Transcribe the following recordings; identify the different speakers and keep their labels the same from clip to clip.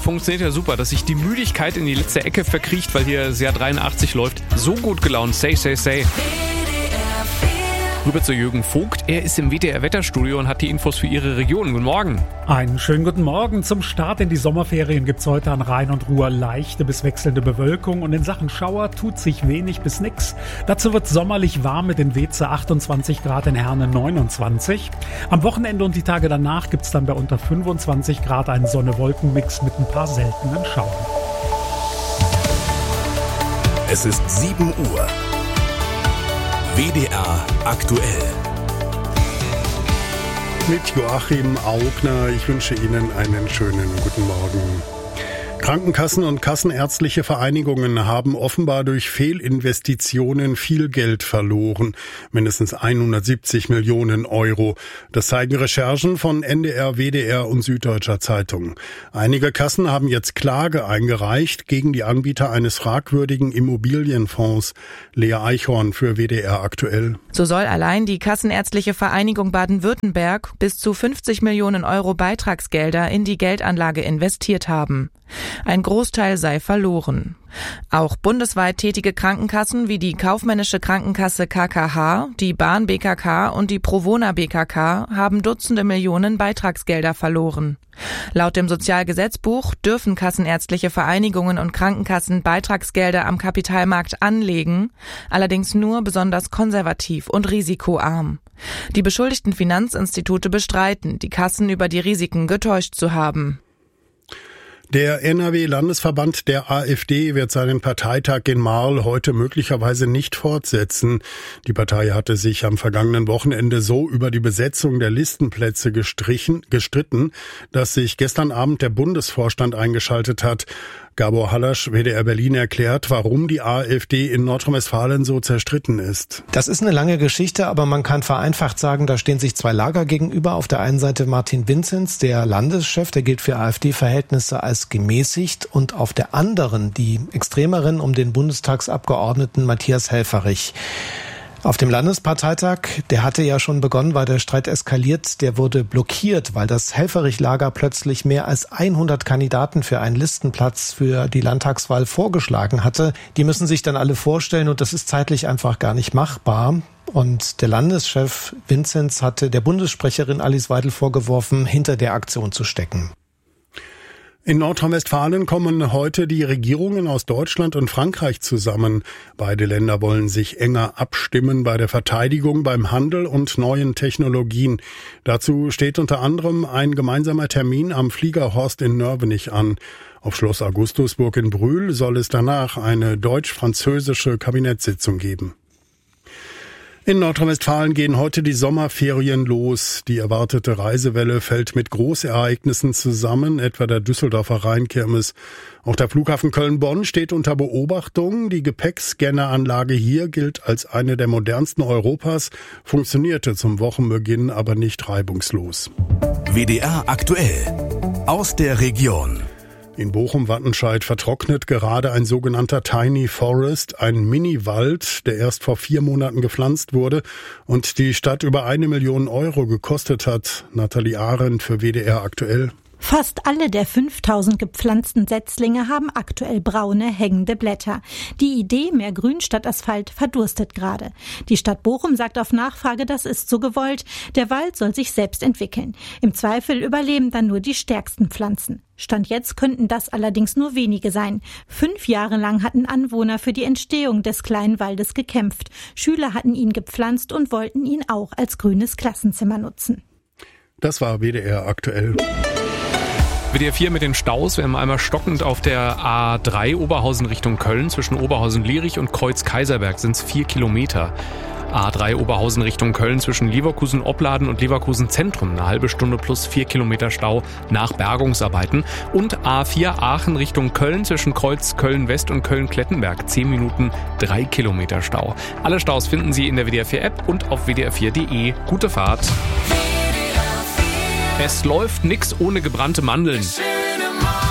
Speaker 1: funktioniert ja super, dass sich die Müdigkeit in die letzte Ecke verkriecht, weil hier SEA 83 läuft. So gut gelaunt, say. Rüber zu Jürgen Vogt. Er ist im WDR-Wetterstudio und hat die Infos für Ihre Region. Guten Morgen.
Speaker 2: Einen schönen guten Morgen. Zum Start in die Sommerferien gibt's heute an Rhein und Ruhr leichte bis wechselnde Bewölkung und in Sachen Schauer tut sich wenig bis nix. Dazu wird sommerlich warm mit in Weeze 28 Grad, in Herne 29. Am Wochenende und die Tage danach gibt's dann bei unter 25 Grad einen Sonne-Wolken-Mix mit ein paar seltenen Schauern.
Speaker 3: Es ist 7 Uhr. WDR aktuell.
Speaker 4: Mit Joachim Augner. Ich wünsche Ihnen einen schönen guten Morgen. Krankenkassen und kassenärztliche Vereinigungen haben offenbar durch Fehlinvestitionen viel Geld verloren. Mindestens 170 Millionen Euro. Das zeigen Recherchen von NDR, WDR und Süddeutscher Zeitung. Einige Kassen haben jetzt Klage eingereicht gegen die Anbieter eines fragwürdigen Immobilienfonds. Lea Eichhorn für WDR aktuell.
Speaker 5: So soll allein die Kassenärztliche Vereinigung Baden-Württemberg bis zu 50 Millionen Euro Beitragsgelder in die Geldanlage investiert haben. Ein Großteil sei verloren. Auch bundesweit tätige Krankenkassen wie die Kaufmännische Krankenkasse KKH, die Bahn BKK und die Provona BKK haben Dutzende Millionen Beitragsgelder verloren. Laut dem Sozialgesetzbuch dürfen kassenärztliche Vereinigungen und Krankenkassen Beitragsgelder am Kapitalmarkt anlegen, allerdings nur besonders konservativ und risikoarm. Die beschuldigten Finanzinstitute bestreiten, die Kassen über die Risiken getäuscht zu haben.
Speaker 4: Der NRW-Landesverband der AfD wird seinen Parteitag in Marl heute möglicherweise nicht fortsetzen. Die Partei hatte sich am vergangenen Wochenende so über die Besetzung der Listenplätze gestritten, dass sich gestern Abend der Bundesvorstand eingeschaltet hat. Gabor Hallasch, WDR Berlin, erklärt, warum die AfD in Nordrhein-Westfalen so zerstritten ist.
Speaker 6: Das ist eine lange Geschichte, aber man kann vereinfacht sagen, da stehen sich zwei Lager gegenüber. Auf der einen Seite Martin Vinzenz, der Landeschef, der gilt für AfD-Verhältnisse als gemäßigt, und auf der anderen die Extremeren um den Bundestagsabgeordneten Matthias Helfferich. Auf dem Landesparteitag, der hatte ja schon begonnen, war der Streit eskaliert, der wurde blockiert, weil das Helfferich-Lager plötzlich mehr als 100 Kandidaten für einen Listenplatz für die Landtagswahl vorgeschlagen hatte. Die müssen sich dann alle vorstellen und das ist zeitlich einfach gar nicht machbar. Und der Landeschef Vinzenz hatte der Bundessprecherin Alice Weidel vorgeworfen, hinter der Aktion zu stecken.
Speaker 4: In Nordrhein-Westfalen kommen heute die Regierungen aus Deutschland und Frankreich zusammen. Beide Länder wollen sich enger abstimmen bei der Verteidigung, beim Handel und neuen Technologien. Dazu steht unter anderem ein gemeinsamer Termin am Fliegerhorst in Nörvenich an. Auf Schloss Augustusburg in Brühl soll es danach eine deutsch-französische Kabinettssitzung geben. In Nordrhein-Westfalen gehen heute die Sommerferien los. Die erwartete Reisewelle fällt mit Großereignissen zusammen, etwa der Düsseldorfer Rheinkirmes. Auch der Flughafen Köln-Bonn steht unter Beobachtung. Die Gepäckscanneranlage hier gilt als eine der modernsten Europas, funktionierte zum Wochenbeginn aber nicht reibungslos.
Speaker 3: WDR aktuell. Aus der Region.
Speaker 4: In Bochum-Wattenscheid vertrocknet gerade ein sogenannter Tiny Forest, ein Mini-Wald, der erst vor 4 Monaten gepflanzt wurde und die Stadt über 1 Million Euro gekostet hat. Nathalie Arendt für WDR aktuell.
Speaker 7: Fast alle der 5000 gepflanzten Setzlinge haben aktuell braune, hängende Blätter. Die Idee, mehr Grün statt Asphalt, verdurstet gerade. Die Stadt Bochum sagt auf Nachfrage, das ist so gewollt. Der Wald soll sich selbst entwickeln. Im Zweifel überleben dann nur die stärksten Pflanzen. Stand jetzt könnten das allerdings nur wenige sein. 5 Jahre lang hatten Anwohner für die Entstehung des kleinen Waldes gekämpft. Schüler hatten ihn gepflanzt und wollten ihn auch als grünes Klassenzimmer nutzen.
Speaker 4: Das war WDR aktuell.
Speaker 1: WDR 4 mit den Staus. Wir haben einmal stockend auf der A3 Oberhausen Richtung Köln. Zwischen Oberhausen-Lierich und Kreuz-Kaiserberg sind es 4 Kilometer. A3 Oberhausen Richtung Köln zwischen Leverkusen-Opladen und Leverkusen-Zentrum. Eine halbe Stunde plus 4 Kilometer Stau nach Bergungsarbeiten. Und A4 Aachen Richtung Köln zwischen Kreuz Köln-West und Köln-Klettenberg. 10 Minuten, 3 Kilometer Stau. Alle Staus finden Sie in der WDR 4 App und auf wdr4.de. Gute Fahrt. Es läuft nix ohne gebrannte Mandeln.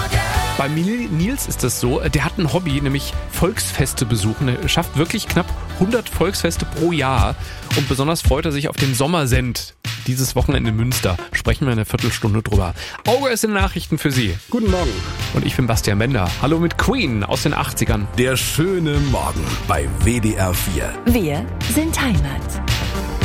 Speaker 1: Bei Nils ist das so, der hat ein Hobby, nämlich Volksfeste besuchen. Er schafft wirklich knapp 100 Volksfeste pro Jahr. Und besonders freut er sich auf den Sommersend. Dieses Wochenende in Münster. Sprechen wir in einer Viertelstunde drüber. Auge ist in den Nachrichten für Sie.
Speaker 4: Guten Morgen.
Speaker 1: Und ich bin Bastian Bender. Hallo mit Queen aus den 80ern.
Speaker 3: Der schöne Morgen bei WDR 4.
Speaker 8: Wir sind Heimat.